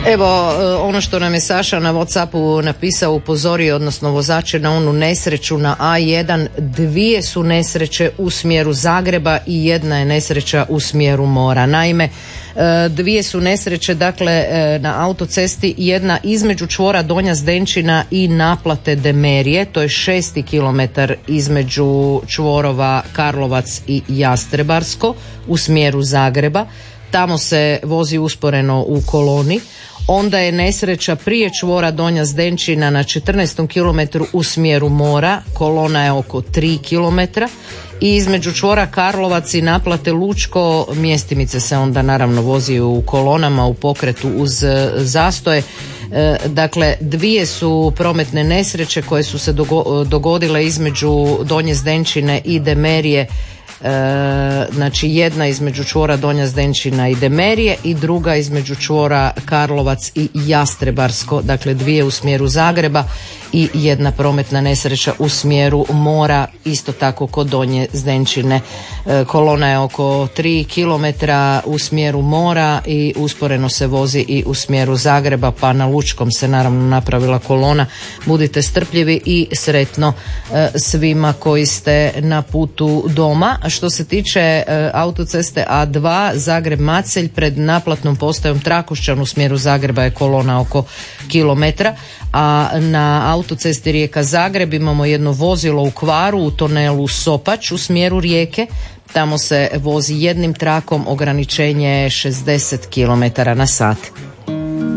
Evo, ono što nam je Saša na WhatsAppu napisao, upozorio, odnosno vozače na onu nesreću na A1. Dvije su nesreće u smjeru Zagreba i jedna je nesreća u smjeru mora. Naime, dvije su nesreće dakle na autocesti, jedna između čvora Donja Zdenčina i naplate Demerije, to je 6. kilometar između čvorova Karlovac i Jastrebarsko u smjeru Zagreba. Tamo se vozi usporeno u koloni. Onda je nesreća prije čvora Donja Zdenčina na 14. kilometru u smjeru mora, kolona je oko 3 kilometra. I između čvora Karlovac i naplate Lučko, Mjestimice se onda naravno vozi u kolonama u pokretu uz zastoje. Dakle, dvije su prometne nesreće koje su se dogodile između Donje Zdenčine i Demerije. Znači jedna između čvora Donja Zdenčina i Demerije i druga između čvora Karlovac i Jastrebarsko, dakle dvije u smjeru Zagreba i jedna prometna nesreća u smjeru mora, isto tako kod Donje Zdenčine. Kolona je oko 3 km u smjeru mora i usporeno se vozi i u smjeru Zagreba, pa na Lučkom se naravno napravila kolona. Budite strpljivi i sretno svima koji ste na putu doma. Što se tiče autoceste A2 Zagreb-Macelj pred naplatnom postajom Trakošćan u smjeru Zagreba je kolona oko kilometra, a na autocesti Rijeka-Zagreb imamo jedno vozilo u kvaru u tunelu Sopač u smjeru Rijeke. Tamo se vozi jednim trakom, ograničenje je 60 km/h.